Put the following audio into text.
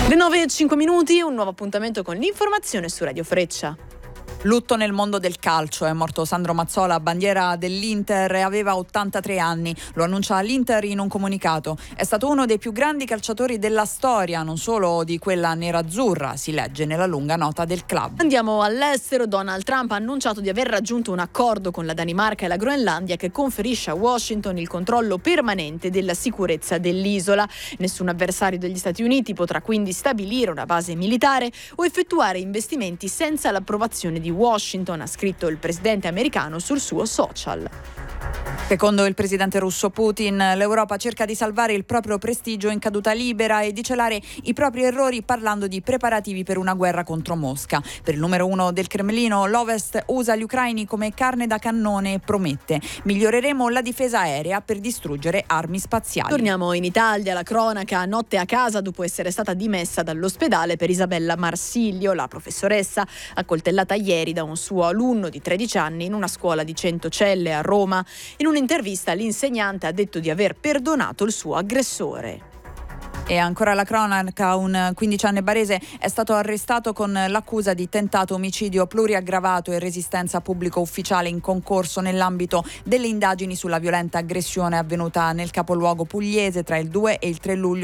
Le 9:05, un nuovo appuntamento con l'informazione su Radio Freccia. Lutto nel mondo del calcio, è morto Sandro Mazzola, bandiera dell'Inter, e aveva 83 anni. Lo annuncia l'Inter in un comunicato. È stato uno dei più grandi calciatori della storia, non solo di quella nerazzurra, si legge nella lunga nota del club. Andiamo all'estero. Donald Trump ha annunciato di aver raggiunto un accordo con la Danimarca e la Groenlandia che conferisce a Washington il controllo permanente della sicurezza dell'isola. Nessun avversario degli Stati Uniti potrà quindi stabilire una base militare o effettuare investimenti senza l'approvazione di Washington, ha scritto il presidente americano sul suo social. Secondo il presidente russo Putin, l'Europa cerca di salvare il proprio prestigio in caduta libera e di celare i propri errori parlando di preparativi per una guerra contro Mosca. Per il numero uno del Cremlino, l'Ovest usa gli ucraini come carne da cannone e promette: miglioreremo la difesa aerea per distruggere armi spaziali. Torniamo in Italia, la cronaca: notte a casa dopo essere stata dimessa dall'ospedale per Isabella Marsiglio. La professoressa, accoltellata ieri da un suo alunno di 13 anni in una scuola di Centocelle a Roma. In un'intervista l'insegnante ha detto di aver perdonato il suo aggressore. E ancora la cronaca: un 15enne barese è stato arrestato con l'accusa di tentato omicidio pluriaggravato e resistenza pubblico ufficiale in concorso nell'ambito delle indagini sulla violenta aggressione avvenuta nel capoluogo pugliese tra il 2 e il 3 luglio